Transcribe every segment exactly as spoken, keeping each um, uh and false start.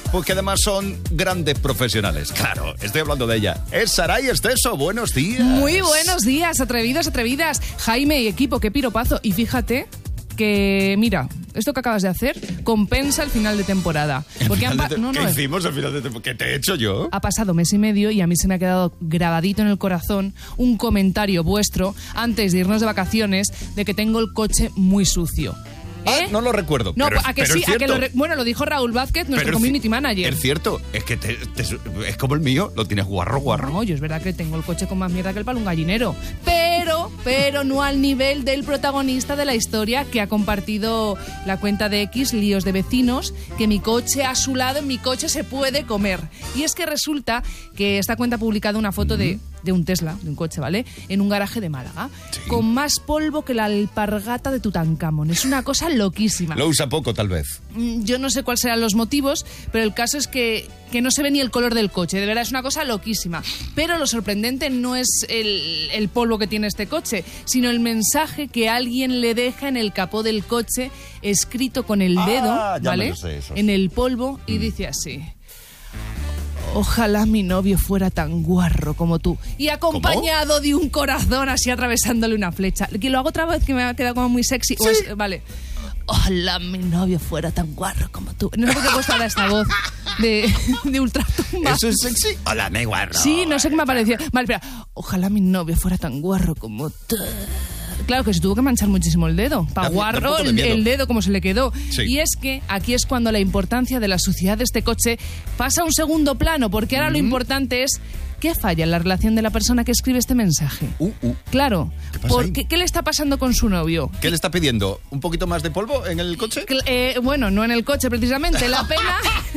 Pues que además son grandes profesionales. Claro, estoy hablando de ella. Es Saray Esteso, buenos días. Muy buenos días, atrevidos, atrevidas. Jaime y equipo, qué piropazo. Y fíjate que, mira, esto que acabas de hacer compensa el final de temporada. Porque han pa- te- no, no, ¿Qué es- hicimos al final de temporada? ¿Qué te he hecho yo? Ha pasado mes y medio y a mí se me ha quedado grabadito en el corazón un comentario vuestro antes de irnos de vacaciones de que tengo el coche muy sucio. Ah, ¿Eh? no lo recuerdo. No, pero, a que pero sí, es a que cierto. lo re- bueno, lo dijo Raúl Vázquez, nuestro Pero es community ci- manager. Es cierto, es que te- te- es como el mío, lo tienes guarro, guarro. No, yo es verdad que tengo el coche con más mierda que el palo de un gallinero. Pero, pero no al nivel del protagonista de la historia que ha compartido la cuenta de X, Líos de Vecinos, que mi coche a su lado, en mi coche se puede comer. Y es que resulta que esta cuenta ha publicado una foto de, de un Tesla, de un coche, ¿vale? En un garaje de Málaga, Sí. con más polvo que la alpargata de Tutankamón. Es una cosa loquísima. Lo usa poco, tal vez. Mm, Yo no sé cuáles serán los motivos, pero el caso es que, que no se ve ni el color del coche. De verdad, es una cosa loquísima. Pero lo sorprendente no es el, el polvo que tiene este coche, sino el mensaje que alguien le deja en el capó del coche, escrito con el Ah, dedo, ya me ¿vale? lo sé, eso. En el polvo, y dice así: ojalá mi novio fuera tan guarro como tú. Y acompañado de un corazón así atravesándole una flecha. Que lo hago otra vez, que me ha quedado como muy sexy. O es- vale. Ojalá mi novio fuera tan guarro como tú. No sé por qué he puesto ahora esta voz de, de ultratumba. ¿Eso es sexy? Hola, me guarro. Sí, no sé qué me ha parecido. Vale, espera. Ojalá mi novio fuera tan guarro como tú. Claro que se tuvo que manchar muchísimo el dedo. Pa' Da- da un guarro poco de el, miedo. el dedo como se le quedó. Sí. Y es que aquí es cuando la importancia de la suciedad de este coche pasa a un segundo plano, porque ahora lo importante es qué falla en la relación de la persona que escribe este mensaje. Uh, uh. Claro. ¿Qué pasa porque, ahí? ¿Qué le está pasando con su novio? ¿Qué le está pidiendo? ¿Un poquito más de polvo en el coche? Cl- eh, bueno, no en el coche precisamente. La pena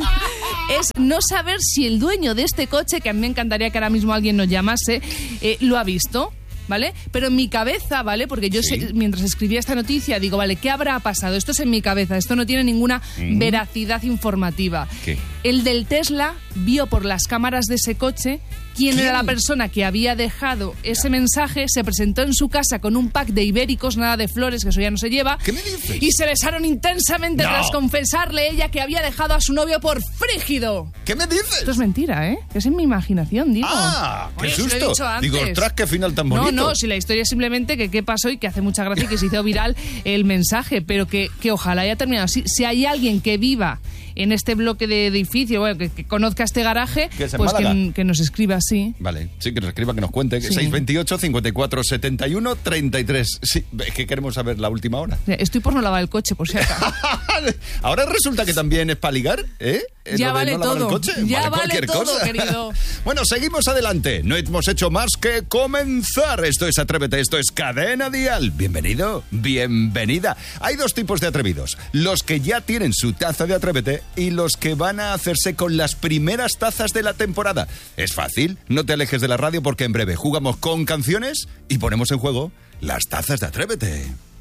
es no saber si el dueño de este coche, que a mí me encantaría que ahora mismo alguien nos llamase, eh, lo ha visto. ¿Vale? Pero en mi cabeza, ¿vale? Porque yo Sí. sé- mientras escribía esta noticia digo, vale, ¿qué habrá pasado? Esto es en mi cabeza, esto no tiene ninguna veracidad informativa. ¿Qué? El del Tesla vio por las cámaras de ese coche quién, ¿Quién? era la persona que había dejado ese mensaje, se presentó en su casa con un pack de ibéricos, nada de flores, que eso ya no se lleva. ¿Qué me dices? Y se besaron intensamente No. tras confesarle ella que había dejado a su novio por frígido. ¿Qué me dices? Esto es mentira, ¿eh? Es en mi imaginación, digo. ¡Ah! ¡Qué Oye, se lo he susto! dicho antes. Digo, ostras, qué final tan bonito. No, no, si la historia es simplemente que qué pasó y que hace mucha gracia y que se hizo viral el mensaje, pero que, que ojalá haya terminado así. Si hay alguien que viva en este bloque de edificio, bueno, que, que conozca este garaje, ¿Que es en pues Málaga? que, que nos escriba así. Vale, sí, que nos escriba, que nos cuente. Sí. seis veintiocho, cincuenta y cuatro, setenta y uno, treinta y tres. Sí, es que queremos saber la última hora. Estoy por no lavar el coche, por si acaso. Ahora resulta que también es para ligar, ¿eh? ¿Es Ya lo de vale no lavar todo. el coche? Ya vale cualquier todo, cosa. querido. Bueno, seguimos adelante. No hemos hecho más que comenzar. Esto es Atrévete, esto es Cadena Dial. Bienvenido, bienvenida. Hay dos tipos de atrevidos. Los que ya tienen su taza de Atrévete y los que van a hacerse con las primeras tazas de la temporada. Es fácil, no te alejes de la radio porque en breve jugamos con canciones y ponemos en juego las tazas de Atrévete.